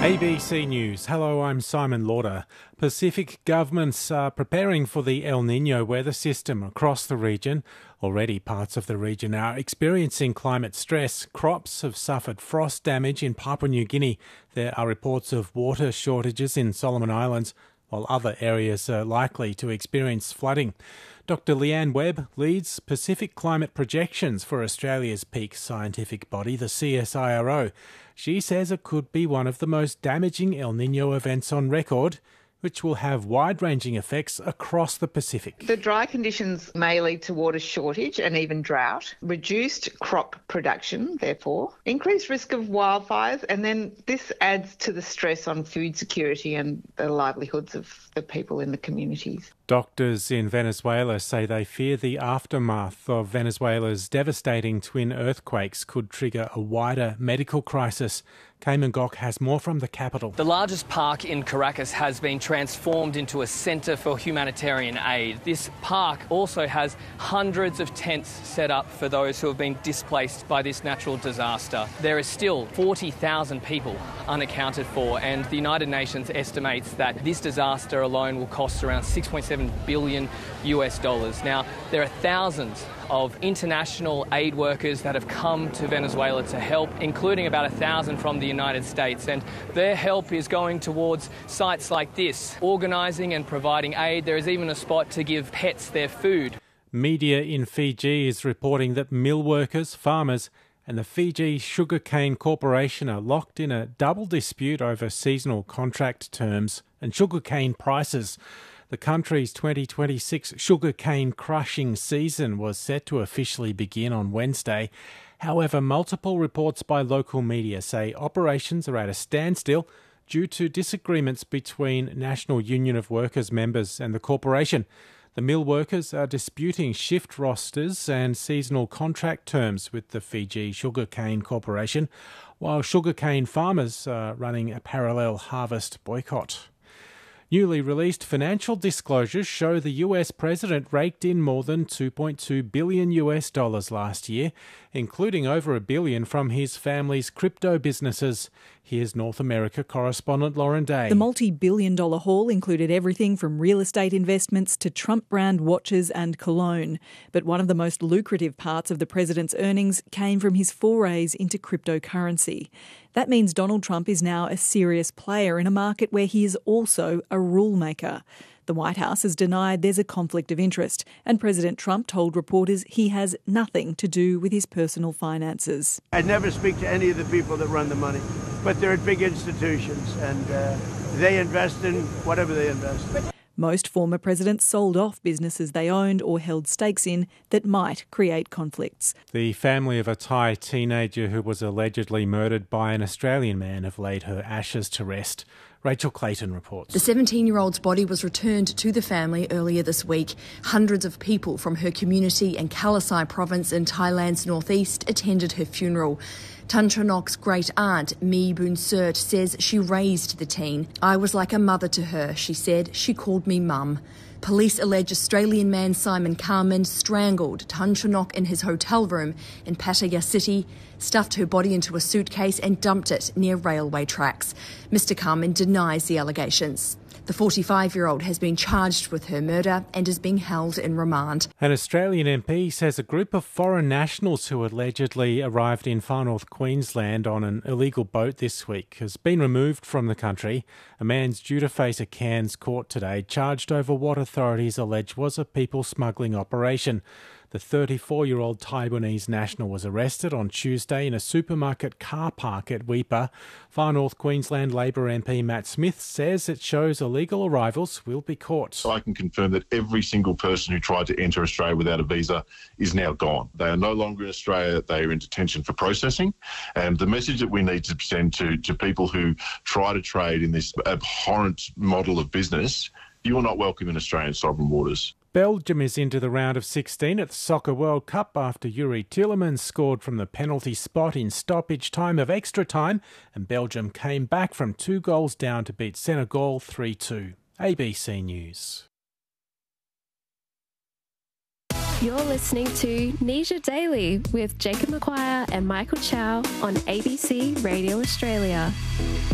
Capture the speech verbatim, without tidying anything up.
A B C News. Hello, I'm Simon Lauder. Pacific governments are preparing for the El Niño weather system across the region. Already parts of the region are experiencing climate stress. Crops have suffered frost damage in Papua New Guinea. There are reports of water shortages in Solomon Islands, while other areas are likely to experience flooding. Doctor Leanne Webb leads Pacific climate projections for Australia's peak scientific body, the C S I R O. She says it could be one of the most damaging El Niño events on record, which will have wide-ranging effects across the Pacific. The dry conditions may lead to water shortage and even drought, reduced crop production, therefore, increased risk of wildfires, and then this adds to the stress on food security and the livelihoods of the people in the communities. Doctors in Venezuela say they fear the aftermath of Venezuela's devastating twin earthquakes could trigger a wider medical crisis. Cayman Gok has more from the capital. The largest park in Caracas has been transformed into a centre for humanitarian aid. This park also has hundreds of tents set up for those who have been displaced by this natural disaster. There is still forty thousand people unaccounted for, and the United Nations estimates that this disaster alone will cost around six point seven billion U S dollars. Now, there are thousands of international aid workers that have come to Venezuela to help, including about a thousand from the United States, and their help is going towards sites like this, organising and providing aid. There is even a spot to give pets their food. Media in Fiji is reporting that mill workers, farmers and the Fiji Sugarcane Corporation are locked in a double dispute over seasonal contract terms and sugarcane prices. The country's twenty twenty-six sugarcane crushing season was set to officially begin on Wednesday. However, multiple reports by local media say operations are at a standstill due to disagreements between National Union of Workers members and the corporation. The mill workers are disputing shift rosters and seasonal contract terms with the Fiji Sugarcane Corporation, while sugarcane farmers are running a parallel harvest boycott. Newly released financial disclosures show the U S president raked in more than two point two billion U S dollars last year, including over a billion from his family's crypto businesses. Here's North America correspondent Lauren Day. The multi-billion dollar haul included everything from real estate investments to Trump brand watches and cologne. But one of the most lucrative parts of the president's earnings came from his forays into cryptocurrency. That means Donald Trump is now a serious player in a market where he is also a rule maker. The White House has denied there's a conflict of interest, and President Trump told reporters he has nothing to do with his personal finances. I never speak to any of the people that run the money, but they're at big institutions, and uh, they invest in whatever they invest in. Most former presidents sold off businesses they owned or held stakes in that might create conflicts. The family of a Thai teenager who was allegedly murdered by an Australian man have laid her ashes to rest. Rachel Clayton reports. The seventeen-year-old's body was returned to the family earlier this week. Hundreds of people from her community in Kalasai province in Thailand's northeast attended her funeral. Tan Chonok's great-aunt, Mi Boon Sert, says she raised the teen. I was like a mother to her, she said. She called me mum. Police allege Australian man Simon Carman strangled Tan Chonok in his hotel room in Pattaya City, stuffed her body into a suitcase and dumped it near railway tracks. Mister Carman denies the allegations. The forty-five-year-old has been charged with her murder and is being held in remand. An Australian M P says a group of foreign nationals who allegedly arrived in Far North Queensland on an illegal boat this week has been removed from the country. A man's due to face a Cairns court today, charged over what authorities allege was a people smuggling operation. The thirty-four-year-old Taiwanese national was arrested on Tuesday in a supermarket car park at Weipa. Far North Queensland Labor M P Matt Smith says it shows illegal arrivals will be caught. So I can confirm that every single person who tried to enter Australia without a visa is now gone. They are no longer in Australia. They are in detention for processing. And the message that we need to send to, to people who try to trade in this abhorrent model of business, you are not welcome in Australian sovereign waters. Belgium is into the round of sixteen at the Soccer World Cup after Yuri Tielemans scored from the penalty spot in stoppage time of extra time, and Belgium came back from two goals down to beat Senegal three two. A B C News. You're listening to Nisha Daily with Jacob McGuire and Michael Chow on A B C Radio Australia.